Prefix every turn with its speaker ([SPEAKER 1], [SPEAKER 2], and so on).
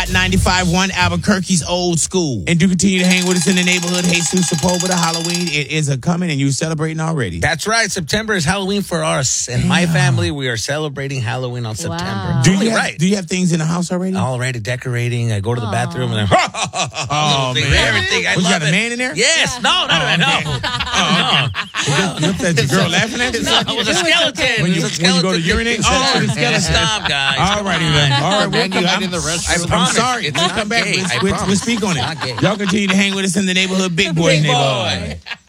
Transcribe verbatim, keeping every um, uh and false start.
[SPEAKER 1] Hot ninety-five point one Albuquerque's old school. And do continue to hang with us in the neighborhood. Jesus Sepulveda, Halloween, it is a coming and you're celebrating already.
[SPEAKER 2] That's right. September is Halloween for us. And my family, we are celebrating Halloween on September.
[SPEAKER 3] Wow.
[SPEAKER 1] Do you, have,
[SPEAKER 2] right.
[SPEAKER 1] do you have things in the house already?
[SPEAKER 2] Already decorating. I go to the
[SPEAKER 3] Aww.
[SPEAKER 2] bathroom and then,
[SPEAKER 1] oh,
[SPEAKER 2] thing,
[SPEAKER 1] man.
[SPEAKER 2] everything. I
[SPEAKER 1] Was you
[SPEAKER 2] love
[SPEAKER 1] got a
[SPEAKER 2] it.
[SPEAKER 1] man in there?
[SPEAKER 2] Yes. No, not
[SPEAKER 1] Oh,
[SPEAKER 2] a man.
[SPEAKER 1] okay.
[SPEAKER 2] No.
[SPEAKER 1] Oh, okay. Well, that's the girl laughing at you?
[SPEAKER 2] No, it was a skeleton.
[SPEAKER 1] When you,
[SPEAKER 2] It was a
[SPEAKER 1] when you go to
[SPEAKER 2] skeleton.
[SPEAKER 1] urinate? Oh, the skeleton.
[SPEAKER 2] Stop, guys.
[SPEAKER 1] All righty then. All right, we'll,
[SPEAKER 4] Man, you
[SPEAKER 1] I'm,
[SPEAKER 4] hide in the restroom.
[SPEAKER 2] I
[SPEAKER 1] I'm
[SPEAKER 2] promise.
[SPEAKER 1] sorry.
[SPEAKER 2] It's
[SPEAKER 1] We'll
[SPEAKER 2] not
[SPEAKER 1] come back.
[SPEAKER 2] gay.
[SPEAKER 1] We'll,
[SPEAKER 2] I
[SPEAKER 1] we'll,
[SPEAKER 2] promise.
[SPEAKER 1] we'll speak on
[SPEAKER 2] It's not
[SPEAKER 1] it.
[SPEAKER 2] gay.
[SPEAKER 1] Y'all continue to hang with us in the neighborhood. Big boy
[SPEAKER 2] Big
[SPEAKER 1] neighborhood.
[SPEAKER 2] boy.